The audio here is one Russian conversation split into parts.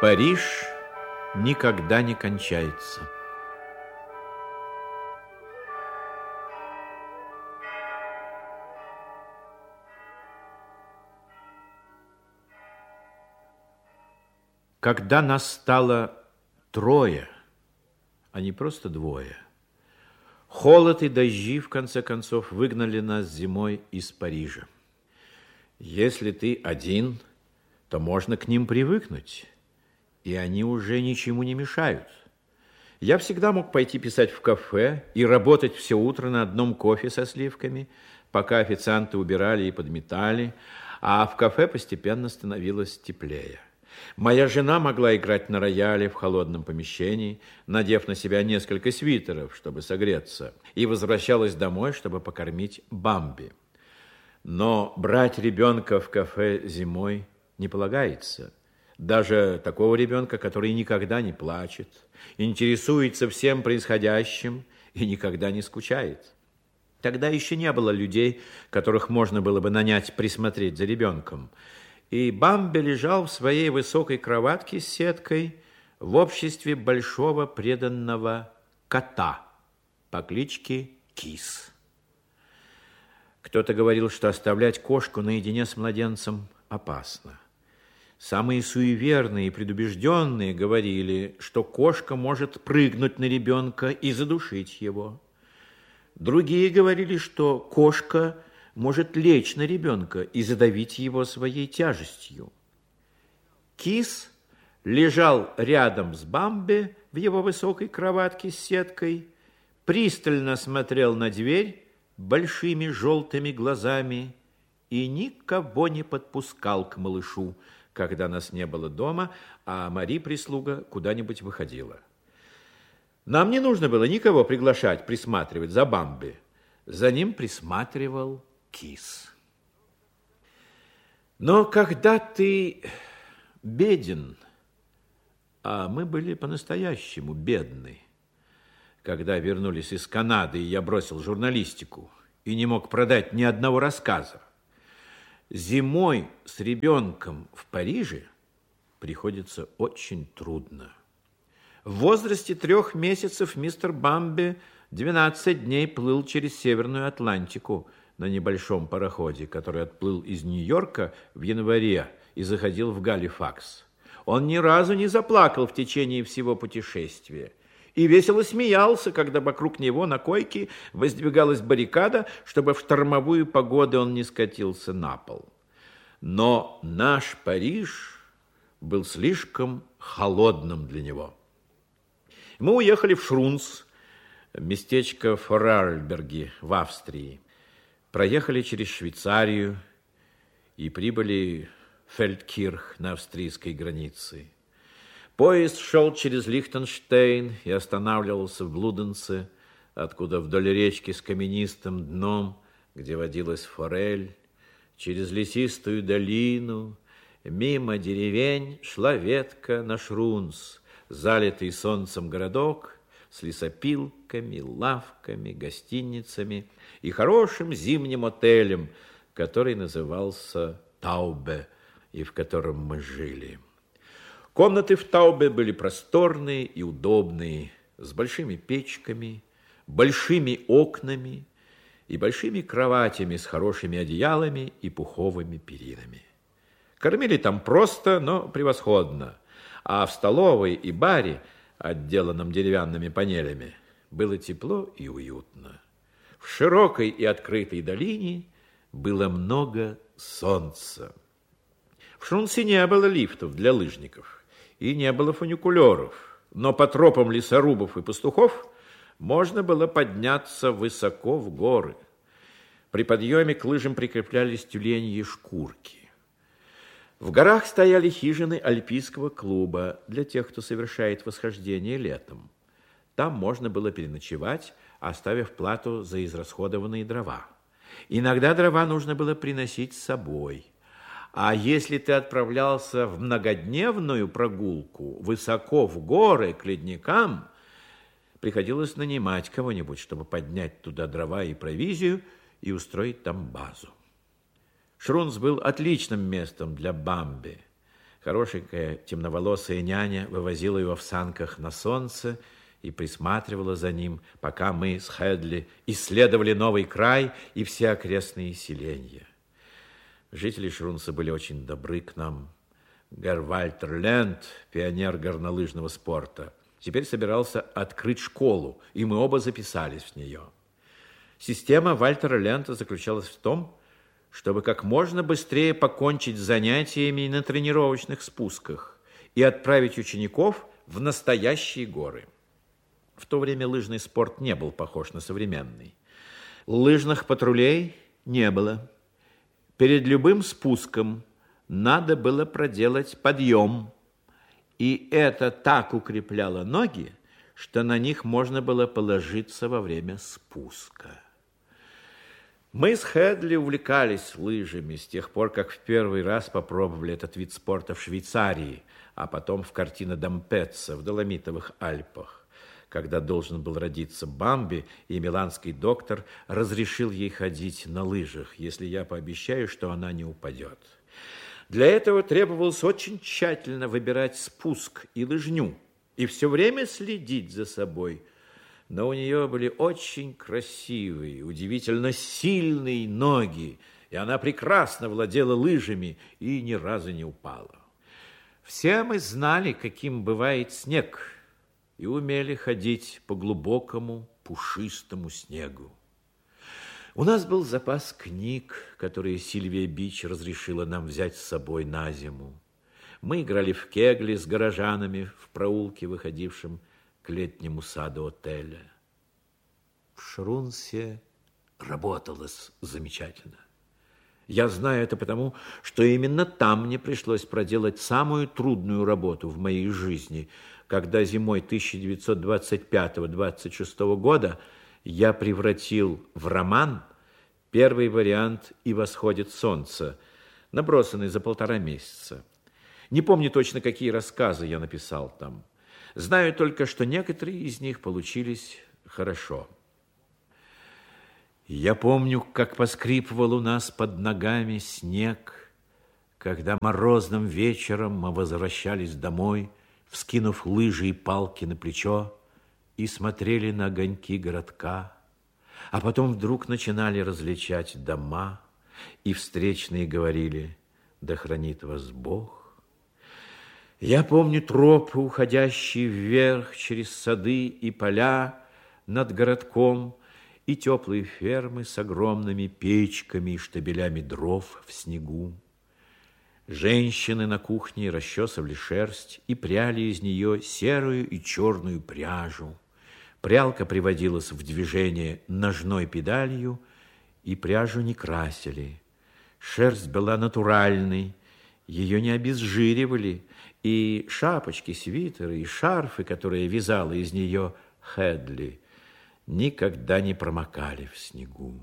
Париж никогда не кончается. Когда нас стало трое, а не просто двое, холод и дожди, в конце концов, выгнали нас зимой из Парижа. Если ты один, то можно к ним привыкнуть, и они уже ничему не мешают. Я всегда мог пойти писать в кафе и работать все утро на одном кофе со сливками, пока официанты убирали и подметали, а в кафе постепенно становилось теплее. Моя жена могла играть на рояле в холодном помещении, надев на себя несколько свитеров, чтобы согреться, и возвращалась домой, чтобы покормить Бамби. Но брать ребенка в кафе зимой не полагается. Даже такого ребенка, который никогда не плачет, интересуется всем происходящим и никогда не скучает. Тогда еще не было людей, которых можно было бы нанять присмотреть за ребенком. И Бамби лежал в своей высокой кроватке с сеткой в обществе большого преданного кота по кличке Кис. Кто-то говорил, что оставлять кошку наедине с младенцем опасно. Самые суеверные и предубежденные говорили, что кошка может прыгнуть на ребенка и задушить его. Другие говорили, что кошка может лечь на ребенка и задавить его своей тяжестью. Кис лежал рядом с Бамби в его высокой кроватке с сеткой, пристально смотрел на дверь большими желтыми глазами и никого не подпускал к малышу, когда нас не было дома, а Мари, прислуга, куда-нибудь выходила. Нам не нужно было никого приглашать присматривать за Бамби. За ним присматривал Кис. Но когда ты беден, а мы были по-настоящему бедны, когда вернулись из Канады, и я бросил журналистику и не мог продать ни одного рассказа, зимой с ребенком в Париже приходится очень трудно. В возрасте 3 месяцев мистер Бамби 12 дней плыл через Северную Атлантику на небольшом пароходе, который отплыл из Нью-Йорка в январе и заходил в Галифакс. Он ни разу не заплакал в течение всего путешествия и весело смеялся, когда вокруг него на койке воздвигалась баррикада, чтобы в штормовую погоду он не скатился на пол. Но наш Париж был слишком холодным для него. Мы уехали в Шрунс, местечко в Форарльберге в Австрии, проехали через Швейцарию и прибыли в Фельдкирх на австрийской границе. Поезд шел через Лихтенштейн и останавливался в Блуденце, откуда вдоль речки с каменистым дном, где водилась форель, через лесистую долину, мимо деревень шла ветка на Шрунс, залитый солнцем городок с лесопилками, лавками, гостиницами и хорошим зимним отелем, который назывался Таубе, и в котором мы жили. Комнаты в Таубе были просторные и удобные, с большими печками, большими окнами и большими кроватями с хорошими одеялами и пуховыми перинами. Кормили там просто, но превосходно, а в столовой и баре, отделанном деревянными панелями, было тепло и уютно. В широкой и открытой долине было много солнца. В Шрунсе не было лифтов для лыжников и не было фуникулеров, но по тропам лесорубов и пастухов можно было подняться высоко в горы. При подъеме к лыжам прикреплялись тюленьи шкурки. В горах стояли хижины альпийского клуба для тех, кто совершает восхождение летом. Там можно было переночевать, оставив плату за израсходованные дрова. Иногда дрова нужно было приносить с собой. А если ты отправлялся в многодневную прогулку высоко в горы к ледникам, приходилось нанимать кого-нибудь, чтобы поднять туда дрова и провизию и устроить там базу. Шрунс был отличным местом для Бамби. Хорошенькая темноволосая няня вывозила его в санках на солнце и присматривала за ним, пока мы с Хедли исследовали новый край и все окрестные селения. Жители Шрунса были очень добры к нам. Герр Вальтер Лент, пионер горнолыжного спорта, теперь собирался открыть школу, и мы оба записались в нее. Система Вальтера Лента заключалась в том, чтобы как можно быстрее покончить с занятиями на тренировочных спусках и отправить учеников в настоящие горы. В то время лыжный спорт не был похож на современный. Лыжных патрулей не было. Перед любым спуском надо было проделать подъем, и это так укрепляло ноги, что на них можно было положиться во время спуска. Мы с Хедли увлекались лыжами с тех пор, как в первый раз попробовали этот вид спорта в Швейцарии, а потом в Кортино-д'Ампеццо в Доломитовых Альпах, когда должен был родиться Бамби, и миланский доктор разрешил ей ходить на лыжах, если я пообещаю, что она не упадет. Для этого требовалось очень тщательно выбирать спуск и лыжню и все время следить за собой. Но у нее были очень красивые, удивительно сильные ноги, и она прекрасно владела лыжами и ни разу не упала. Все мы знали, каким бывает снег, и умели ходить по глубокому пушистому снегу. У нас был запас книг, которые Сильвия Бич разрешила нам взять с собой на зиму. Мы играли в кегли с горожанами в проулке, выходившем к летнему саду отеля. В Шрунсе работалось замечательно. Я знаю это потому, что именно там мне пришлось проделать самую трудную работу в моей жизни, когда зимой 1925-26 года я превратил в роман первый вариант «И восходит солнце», набросанный за 1,5 месяца. Не помню точно, какие рассказы я написал там. Знаю только, что некоторые из них получились хорошо. Я помню, как поскрипывал у нас под ногами снег, когда морозным вечером мы возвращались домой, вскинув лыжи и палки на плечо, и смотрели на огоньки городка, а потом вдруг начинали различать дома, и встречные говорили: «Да хранит вас Бог». Я помню тропы, уходящие вверх через сады и поля над городком, и теплые фермы с огромными печками и штабелями дров в снегу. Женщины на кухне расчесывали шерсть и пряли из нее серую и черную пряжу. Прялка приводилась в движение ножной педалью, и пряжу не красили. Шерсть была натуральной, ее не обезжиривали, и шапочки, свитеры и шарфы, которые вязала из нее Хедли, никогда не промокали в снегу.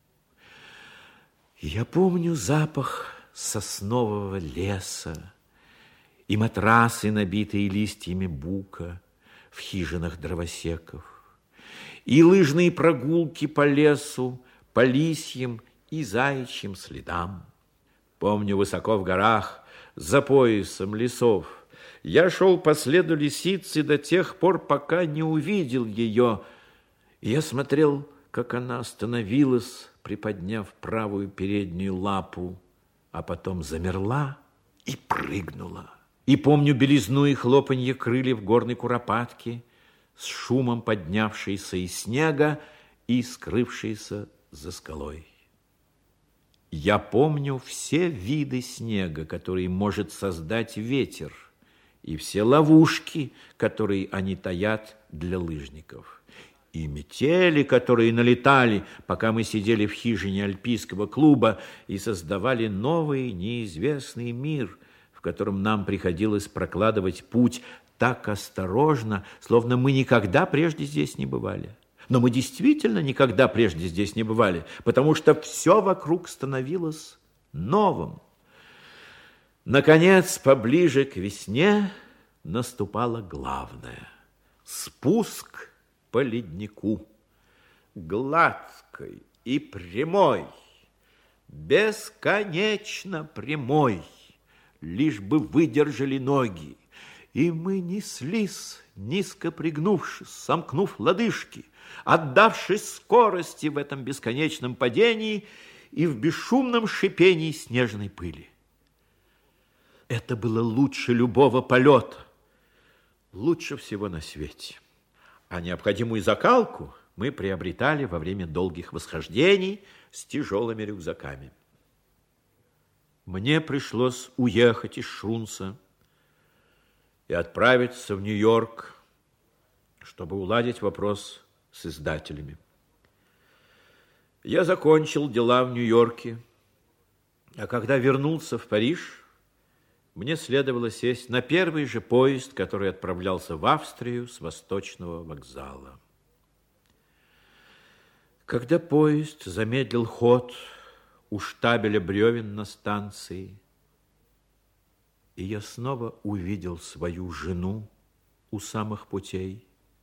Я помню запах соснового леса и матрасы, набитые листьями бука в хижинах дровосеков, и лыжные прогулки по лесу, по лисьим и заячьим следам. Помню, высоко в горах, за поясом лесов, я шел по следу лисицы до тех пор, пока не увидел ее. И я смотрел, как она остановилась, приподняв правую переднюю лапу, а потом замерла и прыгнула. И помню белизну и хлопанье крыльев горной куропатки, с шумом поднявшейся из снега и скрывшейся за скалой. Я помню все виды снега, которые может создать ветер, и все ловушки, которые они таят для лыжников, и метели, которые налетали, пока мы сидели в хижине альпийского клуба и создавали новый неизвестный мир, в котором нам приходилось прокладывать путь так осторожно, словно мы никогда прежде здесь не бывали. Но мы действительно никогда прежде здесь не бывали, потому что все вокруг становилось новым. Наконец, поближе к весне наступало главное – спуск по леднику. Гладкой и прямой, бесконечно прямой, лишь бы выдержали ноги. И мы неслись, низко пригнувшись, сомкнув лодыжки, отдавшись скорости в этом бесконечном падении и в бесшумном шипении снежной пыли. Это было лучше любого полета, лучше всего на свете. А необходимую закалку мы приобретали во время долгих восхождений с тяжелыми рюкзаками. Мне пришлось уехать из Шрунса и отправиться в Нью-Йорк, чтобы уладить вопрос с издателями. Я закончил дела в Нью-Йорке, а когда вернулся в Париж, мне следовало сесть на первый же поезд, который отправлялся в Австрию с Восточного вокзала. Когда поезд замедлил ход у штабеля бревен на станции, и я снова увидел свою жену у самых путей,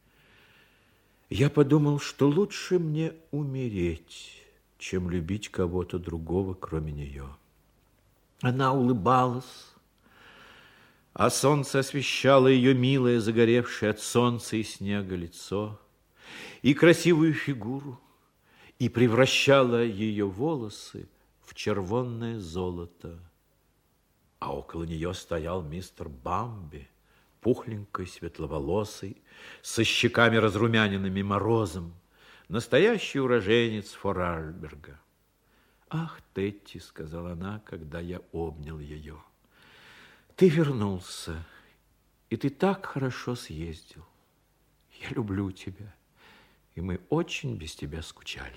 я подумал, что лучше мне умереть, чем любить кого-то другого, кроме нее. Она улыбалась, а солнце освещало ее милое, загоревшее от солнца и снега лицо и красивую фигуру, и превращало ее волосы в червонное золото. А около нее стоял мистер Бамби, пухленький, светловолосый, со щеками разрумяненными морозом, настоящий уроженец Форарльберга. «Ах, Тетти», — сказала она, когда я обнял ее, — «ты вернулся, и ты так хорошо съездил. Я люблю тебя, и мы очень без тебя скучали».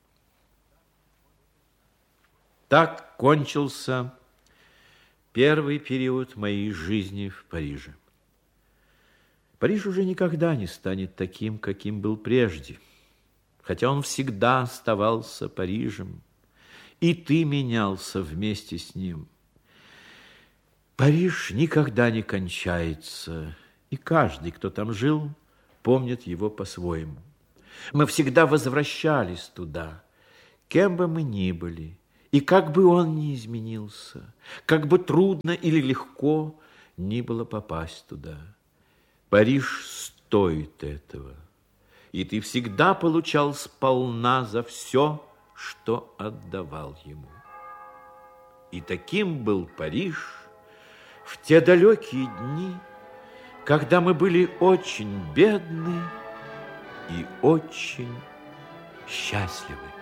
Так кончился первый период моей жизни в Париже. Париж уже никогда не станет таким, каким был прежде, хотя он всегда оставался Парижем, и ты менялся вместе с ним. Париж никогда не кончается, и каждый, кто там жил, помнит его по-своему. Мы всегда возвращались туда, кем бы мы ни были, и как бы он ни изменился, как бы трудно или легко ни было попасть туда. Париж стоит этого, и ты всегда получал сполна за все, что отдавал ему. И таким был Париж в те далекие дни, когда мы были очень бедны и очень счастливы.